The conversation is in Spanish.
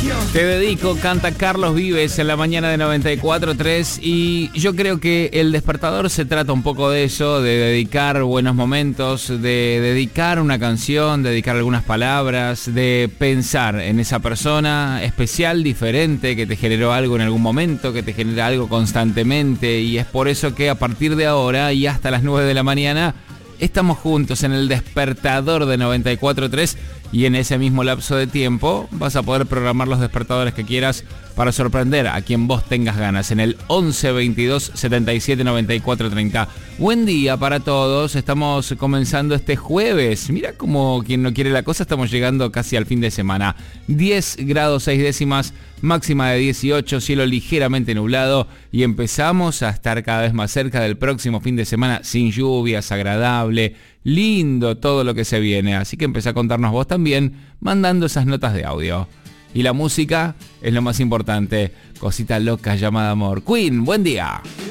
Te dedico, canta Carlos Vives en la mañana de 94.3 y yo creo que el despertador se trata un poco de eso, de dedicar buenos momentos, de dedicar una canción, dedicar algunas palabras, de pensar en esa persona especial, diferente, que te generó algo en algún momento, que te genera algo constantemente, y es por eso que a partir de ahora y hasta las 9 de la mañana estamos juntos en el despertador de 94.3 y en ese mismo lapso de tiempo vas a poder programar los despertadores que quieras para sorprender a quien vos tengas ganas en el 11 22 77 94 30. Buen día para todos, estamos comenzando este jueves. Mira como quien no quiere la cosa, estamos llegando casi al fin de semana. 10 grados 6 décimas, máxima de 18, cielo ligeramente nublado y empezamos a estar cada vez más cerca del próximo fin de semana sin lluvias, agradable, lindo todo lo que se viene. Así que empecé a contarnos vos también mandando esas notas de audio. Y la música es lo más importante, cosita loca llamada amor. Queen, buen día.